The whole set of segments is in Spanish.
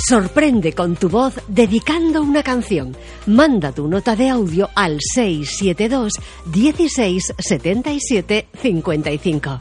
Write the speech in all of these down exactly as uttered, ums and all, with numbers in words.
Sorprende con tu voz dedicando una canción. Manda tu nota de audio al seis siete dos, dieciséis, setenta y siete, cincuenta y cinco.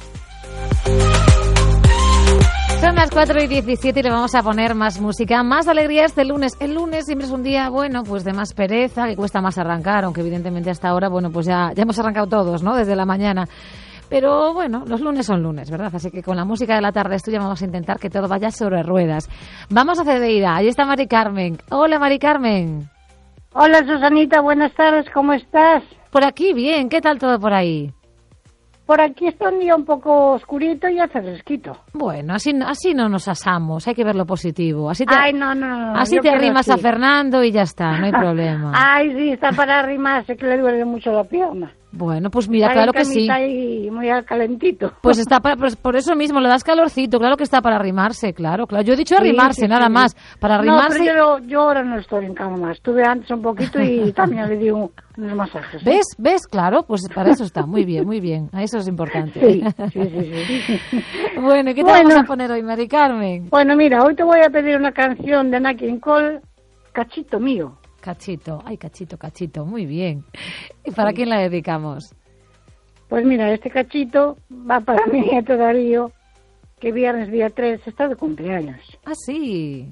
Son las cuatro y diecisiete y le vamos a poner más música, más alegría este lunes. El lunes siempre es un día, bueno, pues de más pereza, que cuesta más arrancar, aunque evidentemente hasta ahora, bueno, pues ya, ya hemos arrancado todos, ¿no? Desde la mañana. Pero bueno, los lunes son lunes, ¿verdad? Así que con la música de la tarde estudia vamos a intentar que todo vaya sobre ruedas. Vamos a Cedeira, ahí está Mari Carmen. Hola, Mari Carmen. Hola, Susanita, buenas tardes, ¿cómo estás? Por aquí, bien, ¿qué tal todo por ahí? Por aquí está un día un poco oscurito y hace fresquito. Bueno, así, así no nos asamos, hay que ver lo positivo. Así te, Ay, no, no, no. Así te arrimas así. a Fernando y ya está, no hay problema. Ay, sí, está para arrimarse, que le duele mucho la pierna. Bueno, pues mira, está claro que sí. Está ahí muy calentito. Pues está para, pues por eso mismo, le das calorcito, claro que está para arrimarse, claro, claro. Yo he dicho arrimarse, sí, sí, nada sí. más, para arrimarse. No, pero yo, yo ahora no estoy en cama más. Estuve antes un poquito y también le di un, unos masajes. ¿eh? ¿Ves? ¿Ves? Claro, pues para eso está, muy bien, muy bien. Eso es importante. Sí, sí, sí. sí. Bueno, ¿qué te bueno, vamos a poner hoy, Mari Carmen? Bueno, mira, hoy te voy a pedir una canción de Nat King Cole, Cachito Mío. Cachito, ay, Cachito, Cachito, muy bien. ¿Y para sí. quién la dedicamos? Pues mira, este cachito va para mi nieto Darío, que viernes día tres está de cumpleaños. Ah, sí.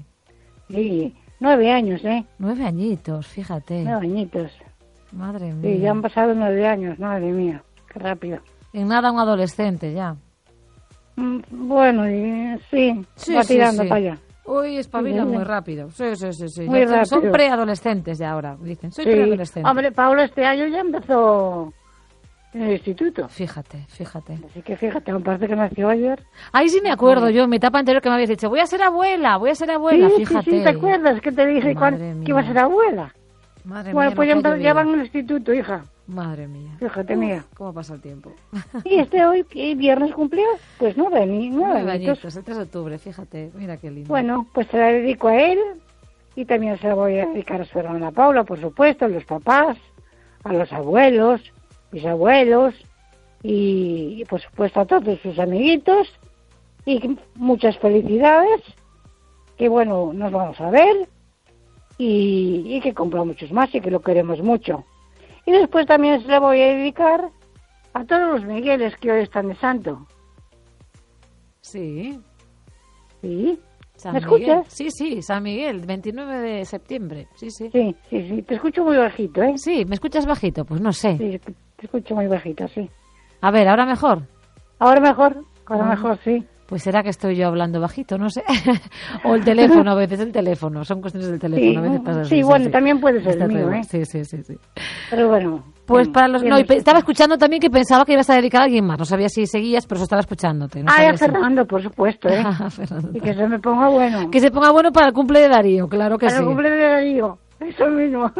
Sí, nueve años, ¿eh? Nueve añitos, fíjate. Nueve añitos. Madre mía. Sí, ya han pasado nueve años, madre mía, qué rápido. En nada un adolescente ya. Mm, bueno, y, sí, sí, va tirando sí, sí. para allá. Uy, espabila sí, muy rápido. Sí, sí, sí. sí. Muy ya rápido. Son preadolescentes ya ahora, dicen. Soy sí. preadolescente. Hombre, Paula este año ya empezó en el instituto. Fíjate, fíjate. Así que fíjate, me parece que nació ayer. Ay, sí me acuerdo yo, en mi etapa anterior que me habías dicho, voy a ser abuela, voy a ser abuela, sí, fíjate. Sí, sí, ¿te acuerdas que te dije cuando, que iba a ser abuela? Madre bueno, mía, pues no ya, ya van en el instituto, hija. Madre mía. Fíjate, Uf, mía. ¿Cómo pasa el tiempo? Y este hoy, ¿qué viernes cumplió? Pues nueve, nueve, nueve añitos. El tres de octubre, fíjate, mira qué lindo. Bueno, pues se la dedico a él y también se la voy a dedicar a su hermana Paula, por supuesto, a los papás, a los abuelos, bisabuelos y, y por supuesto a todos sus amiguitos y muchas felicidades, que bueno, nos vamos a ver y, y que cumpla muchos más y que lo queremos mucho. Y después también se la voy a dedicar a todos los Migueles que hoy están de santo. Sí. ¿Sí? San ¿Me Miguel. escuchas? Sí, sí, San Miguel, veintinueve de septiembre. Sí, sí. Sí, sí, sí. Te escucho muy bajito, ¿eh? Sí, ¿me escuchas bajito? Pues no sé. Sí, te escucho muy bajito, sí. A ver, ¿ahora mejor? Ahora mejor, ahora ah. mejor, sí. Pues será que estoy yo hablando bajito, no sé. O el teléfono, a veces el teléfono. Son cuestiones del teléfono, sí, a veces pasa así. Sí, bueno, sí. también puede ser el mío, ¿eh? Sí, sí, sí, sí. Pero bueno. Pues bien, para los... No, y estaba escuchando también que pensaba que ibas a dedicar a alguien más. No sabía si seguías, pero eso estaba escuchándote. No ah, a si... Fernando, por supuesto, ¿eh? Fernando. Y que se me ponga bueno. Que se ponga bueno para el cumple de Darío, claro que para sí. Para el cumple de Darío, eso mismo.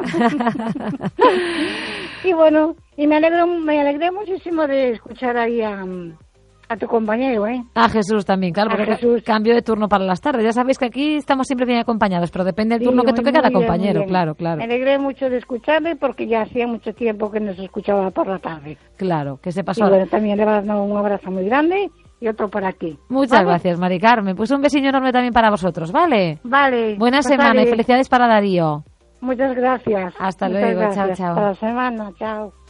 Y bueno, y me alegro, me alegré muchísimo de escuchar ahí a... a tu compañero, ¿eh? A Jesús también, claro, a porque Jesús. Cambio de turno para las tardes. Ya sabéis que aquí estamos siempre bien acompañados, pero depende del turno sí, que toque cada bien, compañero, claro, claro. Me alegré mucho de escucharme porque ya hacía mucho tiempo que no se escuchaba por la tarde. Claro, que se pasó. Y bueno, también le va dando un abrazo muy grande y otro para ti. Muchas ¿vale? gracias, Mari Carmen. Pues un besillo enorme también para vosotros, ¿vale? Vale. Buena pues semana vale. y felicidades para Darío. Muchas gracias. Hasta Muchas luego, gracias. chao, chao. Hasta la semana, chao.